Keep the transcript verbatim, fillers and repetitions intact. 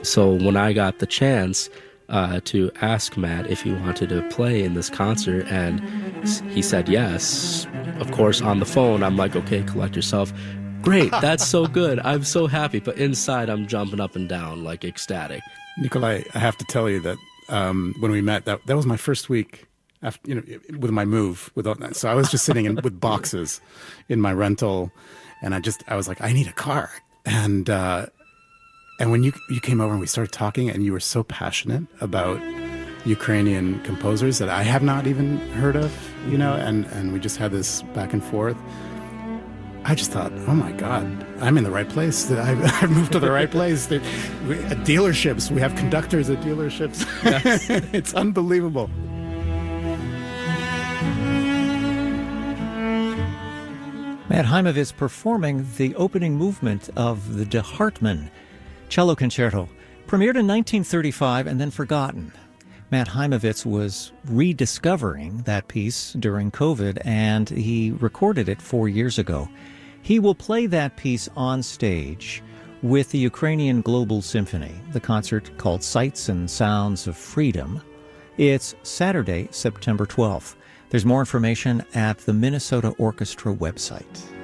So when I got the chance uh, to ask Matt if he wanted to play in this concert, and he said yes, of course, on the phone, I'm like, okay, collect yourself. Great, that's so good. I'm so happy. But inside, I'm jumping up and down, like ecstatic. Nikolai, I have to tell you that um, when we met, that that was my first week after, you know, with my move. Without, so I was just sitting in, with boxes in my rental, and I just I was like, I need a car. And uh, and when you you came over and we started talking, and you were so passionate about Ukrainian composers that I have not even heard of, you know, and, and we just had this back and forth. I just thought, oh my God, I'm in the right place. I've, I've moved to the right place. We, at dealerships, we have conductors at dealerships. Yes. It's unbelievable. Matt Heimovitz performing the opening movement of the De Hartmann Cello Concerto, premiered in nineteen thirty-five and then forgotten. Matt Heimovitz was rediscovering that piece during COVID, and he recorded it four years ago. He will play that piece on stage with the Ukrainian Global Symphony, the concert called Sights and Sounds of Freedom. It's Saturday, September twelfth. There's more information at the Minnesota Orchestra website.